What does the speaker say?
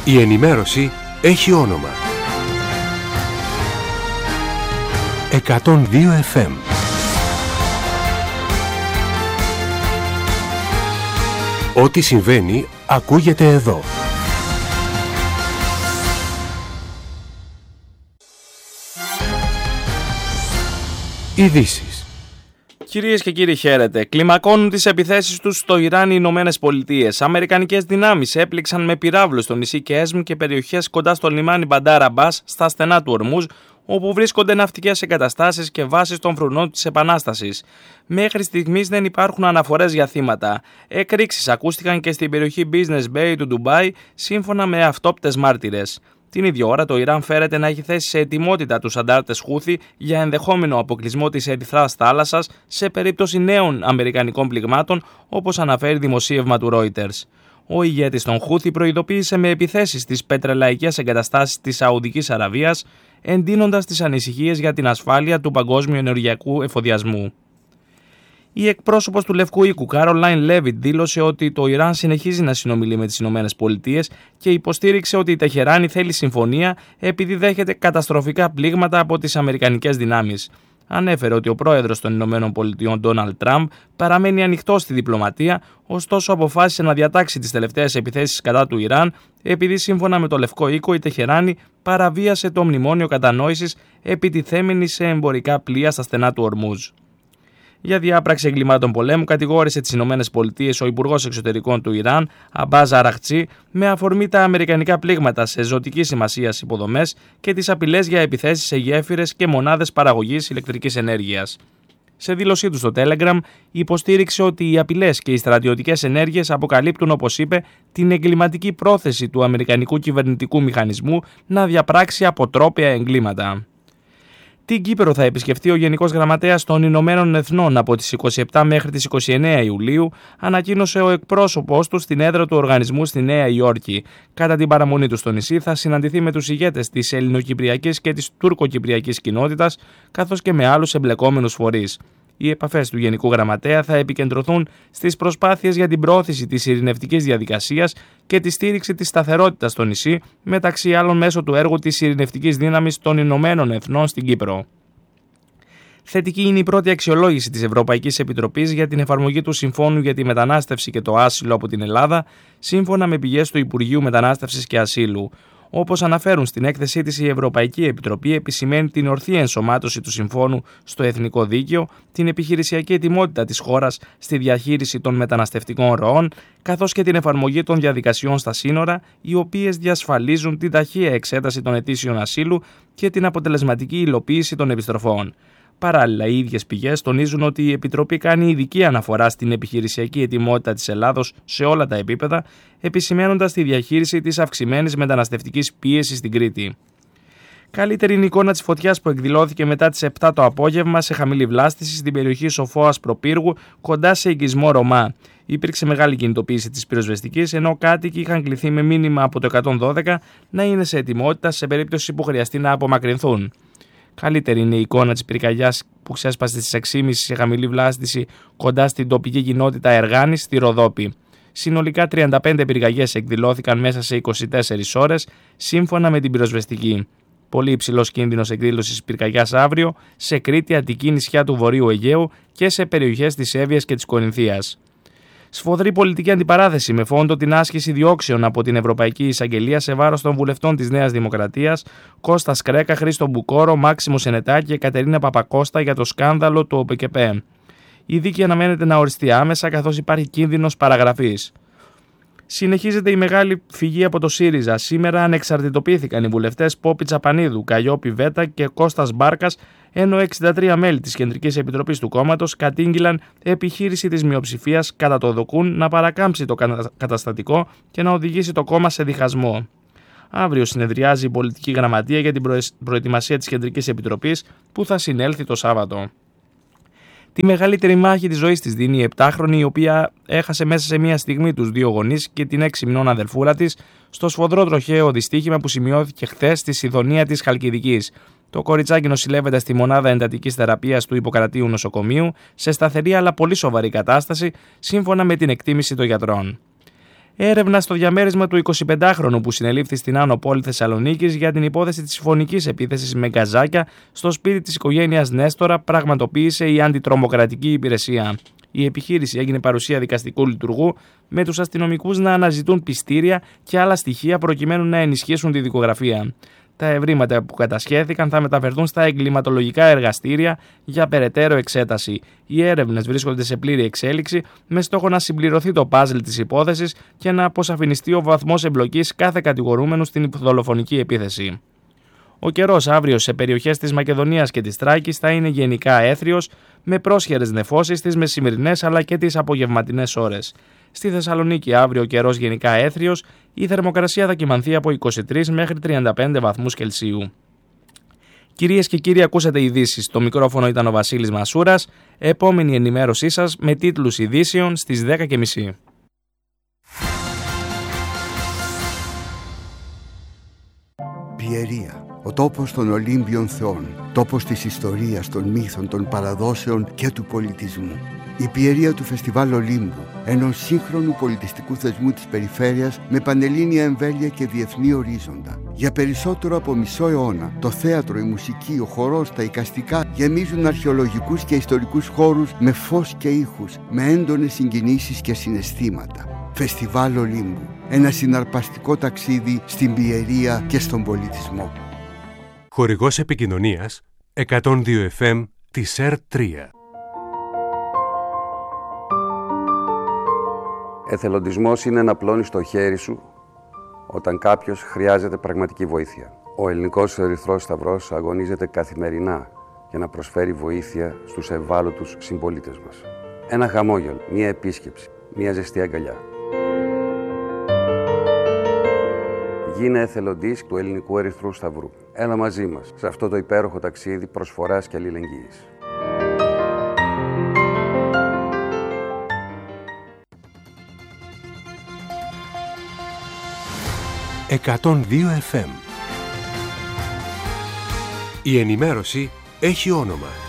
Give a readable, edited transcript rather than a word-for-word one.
Η ενημέρωση έχει όνομα. 102 FM. Ό,τι συμβαίνει ακούγεται εδώ. Ειδήσεις. Κυρίες και κύριοι, χαίρετε. Κλιμακώνουν τις επιθέσεις τους στο Ιράν οι Ηνωμένες Πολιτείες. Αμερικανικές δυνάμεις έπληξαν με πυράβλους στο νησί Κέσμ και περιοχές κοντά στο λιμάνι Μπαντάρ Αμπάς στα στενά του Ορμούζ, όπου βρίσκονται ναυτικές εγκαταστάσεις και βάσεις των φρουρνών της Επανάστασης. Μέχρι στιγμής δεν υπάρχουν αναφορές για θύματα. Εκρήξεις ακούστηκαν και στην περιοχή Business Bay του Ντουμπάι, σύμφωνα με αυτόπτες μάρτυρες. Την ίδια ώρα, το Ιράν φέρεται να έχει θέσει σε ετοιμότητα τους αντάρτες Χούθι για ενδεχόμενο αποκλεισμό της Ερυθράς θάλασσας σε περίπτωση νέων αμερικανικών πληγμάτων, όπως αναφέρει δημοσίευμα του Reuters. Ο ηγέτης των Χούθι προειδοποίησε με επιθέσεις στις πετρελαϊκές εγκαταστάσεις της Σαουδικής Αραβίας, εντείνοντας τις ανησυχίες για την ασφάλεια του παγκόσμιου ενεργειακού εφοδιασμού. Η εκπρόσωπος του Λευκού Οίκου, Κάρολάιν Λέβιτ, δήλωσε ότι το Ιράν συνεχίζει να συνομιλεί με τις Ηνωμένες Πολιτείες και υποστήριξε ότι η Τεχεράνη θέλει συμφωνία επειδή δέχεται καταστροφικά πλήγματα από τις αμερικανικές δυνάμεις. Ανέφερε ότι ο πρόεδρος των Ηνωμένων Πολιτειών, Ντόναλντ Τραμπ, παραμένει ανοιχτός στη διπλωματία, ωστόσο αποφάσισε να διατάξει τις τελευταίες επιθέσεις κατά του Ιράν, επειδή σύμφωνα με το Λευκό Οίκο η Τεχεράνη παραβίασε το μνημόνιο κατανόησης επιτιθέμενη σε εμπορικά πλοία στα στενά του Ορμούζ. Για διάπραξη εγκλημάτων πολέμου κατηγόρησε τις Ηνωμένες Πολιτείες ο Υπουργός Εξωτερικών του Ιράν, Αμπάζ Αραχτσί, με αφορμή τα αμερικανικά πλήγματα σε ζωτικής σημασίας υποδομές και τις απειλές για επιθέσεις σε γέφυρες και μονάδες παραγωγής ηλεκτρικής ενέργειας. Σε δήλωσή του στο Telegram, υποστήριξε ότι οι απειλές και οι στρατιωτικές ενέργειες αποκαλύπτουν, όπως είπε, την εγκληματική πρόθεση του αμερικανικού κυβερνητικού μηχανισμού να διαπράξει αποτρόπαια εγκλήματα. Την Κύπρο θα επισκεφτεί ο Γενικός Γραμματέας των Ηνωμένων Εθνών από τις 27 μέχρι τις 29 Ιουλίου, ανακοίνωσε ο εκπρόσωπός του στην έδρα του οργανισμού στη Νέα Υόρκη. Κατά την παραμονή του στο νησί θα συναντηθεί με τους ηγέτες της ελληνοκυπριακής και της τουρκοκυπριακής κοινότητας, καθώς και με άλλους εμπλεκόμενους φορείς. Οι επαφές του Γενικού Γραμματέα θα επικεντρωθούν στις προσπάθειες για την προώθηση της ειρηνευτικής διαδικασίας και τη στήριξη της σταθερότητας στο νησί, μεταξύ άλλων μέσω του έργου της ειρηνευτικής δύναμης των Ηνωμένων Εθνών στην Κύπρο. Θετική είναι η πρώτη αξιολόγηση της Ευρωπαϊκής Επιτροπής για την εφαρμογή του Συμφώνου για τη Μετανάστευση και το Άσυλο από την Ελλάδα, σύμφωνα με πηγές του Υπουργείου Μετανάστευσης και Ασύλου. Όπως αναφέρουν στην έκθεσή της, η Ευρωπαϊκή Επιτροπή επισημαίνει την ορθή ενσωμάτωση του Συμφώνου στο εθνικό δίκαιο, την επιχειρησιακή ετοιμότητα της χώρας στη διαχείριση των μεταναστευτικών ροών, καθώς και την εφαρμογή των διαδικασιών στα σύνορα, οι οποίες διασφαλίζουν την ταχεία εξέταση των αιτήσεων ασύλου και την αποτελεσματική υλοποίηση των επιστροφών. Παράλληλα, οι ίδιες πηγές τονίζουν ότι η Επιτροπή κάνει ειδική αναφορά στην επιχειρησιακή ετοιμότητα της Ελλάδος σε όλα τα επίπεδα, επισημαίνοντας τη διαχείριση της αυξημένης μεταναστευτικής πίεσης στην Κρήτη. Καλύτερη είναι η εικόνα της φωτιάς που εκδηλώθηκε μετά τις 7 το απόγευμα σε χαμηλή βλάστηση στην περιοχή Σοφόας Προπύργου, κοντά σε οικισμό Ρωμά. Υπήρξε μεγάλη κινητοποίηση της πυροσβεστικής, ενώ κάτοικοι είχαν κληθεί με μήνυμα από το 112 να είναι σε ετοιμότητα σε περίπτωση που χρειαστεί να απομακρυνθούν. Καλύτερη είναι η εικόνα της πυρκαγιάς που ξέσπασε στις 6.30 σε χαμηλή βλάστηση κοντά στην τοπική κοινότητα Εργάνης στη Ροδόπη. Συνολικά 35 πυρκαγιές εκδηλώθηκαν μέσα σε 24 ώρες, σύμφωνα με την πυροσβεστική. Πολύ υψηλός κίνδυνος εκδήλωσης πυρκαγιάς αύριο σε Κρήτη, Αττική, νησιά του Βορείου Αιγαίου και σε περιοχές της Εύβοιας και της Κορινθίας. Σφοδρή πολιτική αντιπαράθεση με φόντο την άσκηση διώξεων από την Ευρωπαϊκή Εισαγγελία σε βάρος των βουλευτών της Νέας Δημοκρατίας, Κώστας Κρέκα, Χρήστο Μπουκόρο, Μάξιμο Σενετάκη και Κατερίνα Παπακώστα για το σκάνδαλο του ΟΠΕΚΕΠΕ. Η δίκη αναμένεται να οριστεί άμεσα, καθώς υπάρχει κίνδυνος παραγραφής. Συνεχίζεται η μεγάλη φυγή από το ΣΥΡΙΖΑ. Σήμερα ανεξαρτητοποιήθηκαν οι βουλευτές Πόπη Τσαπανίδου, Καϊόπη Βέτα και Κώστας Μπάρκας, ενώ 63 μέλη της Κεντρικής Επιτροπής του κόμματος κατήγγειλαν επιχείρηση της μειοψηφίας κατά το ΔΟΚΟΥΝ να παρακάμψει το καταστατικό και να οδηγήσει το κόμμα σε διχασμό. Αύριο συνεδριάζει η Πολιτική Γραμματεία για την προετοιμασία της Κεντρικής Επιτροπής που θα συνέλθει το Σάββατο. Τη μεγαλύτερη μάχη της ζωής της δίνει η 7χρονη, η οποία έχασε μέσα σε μία στιγμή τους 2 γονείς και την 6 μηνών αδελφούλα της στο σφοδρό τροχαίο δυστύχημα που σημειώθηκε χθες στη Σιδωνία της Χαλκιδικής. Το κοριτσάκι νοσηλεύεται στη μονάδα εντατικής θεραπείας του Ιπποκρατίου νοσοκομείου σε σταθερή αλλά πολύ σοβαρή κατάσταση, σύμφωνα με την εκτίμηση των γιατρών. Έρευνα στο διαμέρισμα του 25χρονου που συνελήφθη στην Άνω Πόλη Θεσσαλονίκης για την υπόθεση της συμφωνικής επίθεσης με γκαζάκια στο σπίτι της οικογένειας Νέστορα πραγματοποίησε η Αντιτρομοκρατική Υπηρεσία. Η επιχείρηση έγινε παρουσία δικαστικού λειτουργού, με τους αστυνομικούς να αναζητούν πιστήρια και άλλα στοιχεία προκειμένου να ενισχύσουν τη δικογραφία. Τα ευρήματα που κατασχέθηκαν θα μεταφερθούν στα εγκληματολογικά εργαστήρια για περαιτέρω εξέταση. Οι έρευνες βρίσκονται σε πλήρη εξέλιξη, με στόχο να συμπληρωθεί το πάζλ της υπόθεσης και να αποσαφινιστεί ο βαθμός εμπλοκής κάθε κατηγορούμενου στην δολοφονική επίθεση. Ο καιρός αύριο σε περιοχές της Μακεδονίας και της Θράκης θα είναι γενικά έθριος, με πρόσχερες νεφώσεις τις μεσημερινές αλλά και τις απογευματινές ώρες. Στη Θεσσαλονίκη αύριο ο καιρός γενικά έθριος, η θερμοκρασία θα κυμανθεί από 23 μέχρι 35 βαθμούς Κελσίου. Κυρίες και κύριοι, ακούσατε ειδήσεις. Στο μικρόφωνο ήταν ο Βασίλης Μασούρας. Επόμενη ενημέρωσή σας με τίτλους ειδήσεων στις 10:30. Πιερία, ο τόπος των Ολύμπιων θεών, τόπος της ιστορίας, των μύθων, των παραδόσεων και του πολιτισμού. Η Πιερία του Φεστιβάλ Ολύμπου, ενός σύγχρονου πολιτιστικού θεσμού της περιφέρειας με πανελλήνια εμβέλεια και διεθνή ορίζοντα. Για περισσότερο από μισό αιώνα, το θέατρο, η μουσική, ο χορός, τα εικαστικά γεμίζουν αρχαιολογικούς και ιστορικούς χώρους με φως και ήχους, με έντονες συγκινήσεις και συναισθήματα. Φεστιβάλ Ολύμπου, ένα συναρπαστικό ταξίδι στην Πιερία και στον πολιτισμό. Χορηγός επικοινωνίας 102 FM της ΕΡΤ3. Εθελοντισμός είναι να πλώνεις το χέρι σου όταν κάποιος χρειάζεται πραγματική βοήθεια. Ο Ελληνικός Ερυθρός Σταυρός αγωνίζεται καθημερινά για να προσφέρει βοήθεια στους ευάλωτους συμπολίτες μας. Ένα χαμόγελο, μία επίσκεψη, μία ζεστή αγκαλιά. Γίνε εθελοντής του Ελληνικού Ερυθρού Σταυρού. Έλα μαζί μας σε αυτό το υπέροχο ταξίδι προσφοράς και αλληλεγγύης. «102 FM». Η ενημέρωση έχει όνομα.